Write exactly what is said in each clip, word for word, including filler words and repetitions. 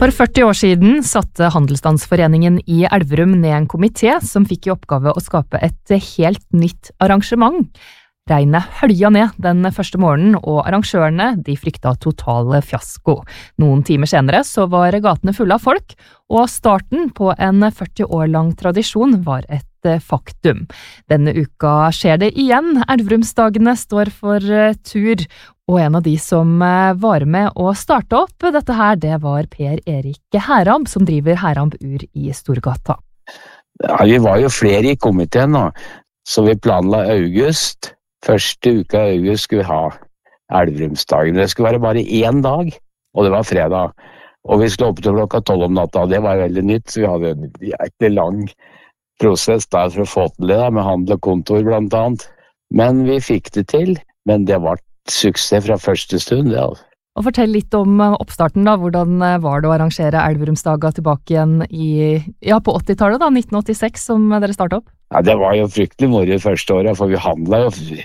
For førti år siden satte Handelsstandsforeningen i Elverum ned en komité som fikk i oppgave å skape et helt nytt arrangement. Regnet hølja ned den første morgenen, og arrangørene de frykta totale fiasko. Noen timer senere så var gatene fulle av folk, og starten på en førti år lang tradisjon var et faktum. Denne uka skjer det igjen. Elverumsdagene står for tur, og en av de som var med å starte opp dette her, det var Per Erik Herramb, som driver Herramb Ur i Storgata. Ja, vi var jo flere i komiteen nå, så vi planla august. Første uka i august skulle vi ha Elverumsdagen. Det skulle være bare én dag, og det var fredag. Og vi skulle opp til klokka tolv om natta, og det var veldig nytt, så vi hadde en jæklig lang prosess der for å få til det, med handel og kontor blant annet. Men vi fikk det til, men det var suksess fra første stund, det altså. Og fortell litt om oppstarten da, hvordan var det å arrangere Elverumsdaga tilbake igjen i, ja, på åttitallet da, nitten åttiseks, som dere startet opp? Ja, det var jo fryktelig moro i første året, for vi handlet jo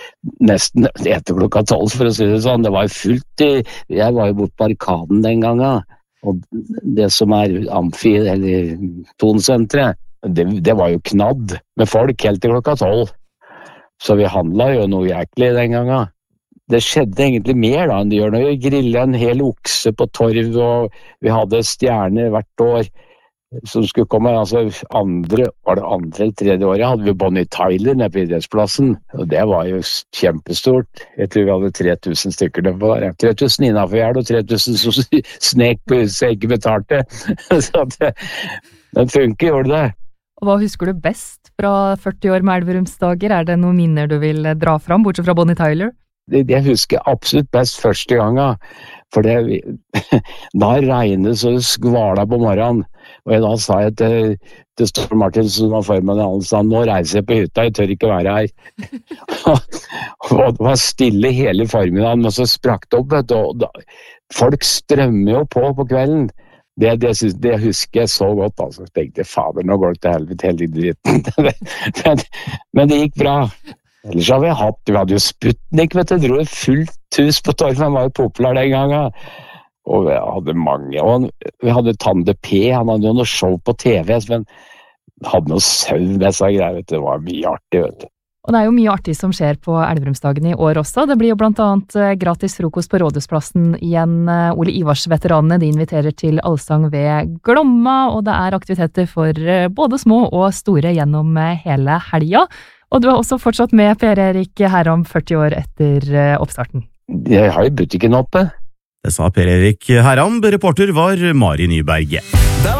nesten etter klokka tolv, for å si det sånn. Det var jo fullt i, jeg var jo bort på Arkaden den gangen, og det som er Amfi, eller Tonsentret, det, det var jo knadd med folk helt til klokka tolv. Så vi handlet jo noe jæklig den gangen. Det skjedde egentlig mer da enn det gjør når vi grillet en hel okse på torv, og vi hadde stjerner hvert år som skulle komme. Altså andre, var det andre eller tredje året hadde vi Bonnie Tyler nede på idrettsplassen, og det var jo kjempestort. Jeg tror vi hadde tre tusen stykker der på der. tre tusen innenfor gjeld og tre tusen som snek på huset ikke betalte. Så det, den funker, gjorde det. Og hva husker du best fra førti år med Elverumsdager? Er det noen minner du vil dra fram, bortsett fra Bonnie Tyler? Det, det husker jeg absolutt best første gangen, for det, da regnet så skvala på morgenen, og jeg da sa jeg til, til Storm Martin som var formann i Handelsstand, nå reiser jeg på hytta, jeg tør ikke være her. Og det var stille hele formiddagen, men så sprakk det opp, vet du, og da, folk strømmer jo på på kvelden. Det, det, det husker jeg så godt, altså. Jeg tenkte, fader, nå går det til helvete hele dritten. men, men det gikk bra. Ellers har vi hatt, vi hadde jo Sputnik, vet du, dro et fullt hus på torv, han var jo populær den gangen. Og vi hadde mange, og vi hadde Tande P, han hadde jo noe show på T V, men hadde noe søvn med seg greier, vet du, det var mye artig, vet du. Og det er jo mye artig som skjer på Elverumsdagen i år også. Det blir jo blant annet gratis frokost på Rådhusplassen igjen. Ole Ivars-veteranene de inviterer til allsang ved Glomma, og det er aktiviteter for både små og store gjennom hele helga. Og du har også fortsatt med Per Erik Herramb førti år etter oppstarten. Jeg har jo butikken oppe. Det sa Per Erik Herramb, reporter var Mari Nyberg.